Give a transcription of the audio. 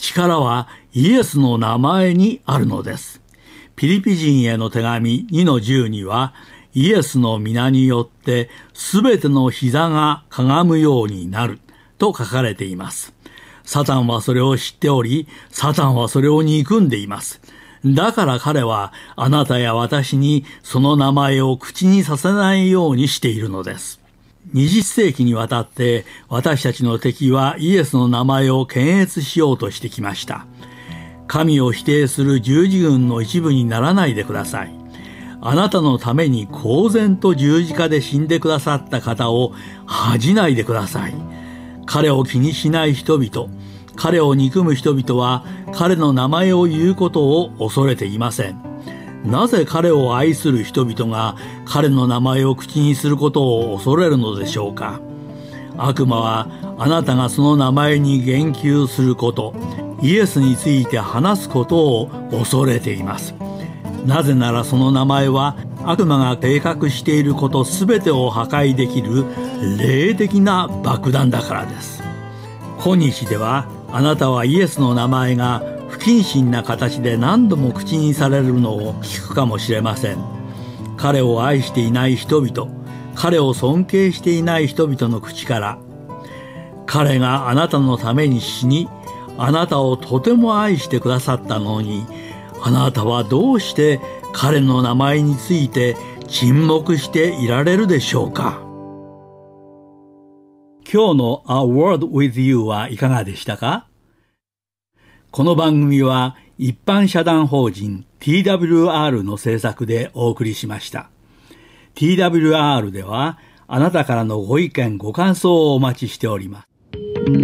力はイエスの名前にあるのです。ピリピ人への手紙2の10には、イエスの皆によってすべての膝がかがむようになると書かれています。サタンはそれを知っており、サタンはそれを憎んでいます。だから彼はあなたや私にその名前を口にさせないようにしているのです。20世紀にわたって私たちの敵はイエスの名前を検閲しようとしてきました。神を否定する十字軍の一部にならないでください。あなたのために公然と十字架で死んでくださった方を恥じないでください。彼を気にしない人々、彼を憎む人々は彼の名前を言うことを恐れていません。なぜ彼を愛する人々が彼の名前を口にすることを恐れるのでしょうか。悪魔はあなたがその名前に言及すること、イエスについて話すことを恐れています。なぜならその名前は悪魔が計画していることすべてを破壊できる霊的な爆弾だからです。今日ではあなたはイエスの名前が不謹慎な形で何度も口にされるのを聞くかもしれません。彼を愛していない人々、彼を尊敬していない人々の口から、彼があなたのために死に、あなたをとても愛してくださったのに、あなたはどうして彼の名前について沈黙していられるでしょうか。今日の A Word with You はいかがでしたか？この番組は一般社団法人 TWR の制作でお送りしました。TWR ではあなたからのご意見ご感想をお待ちしております。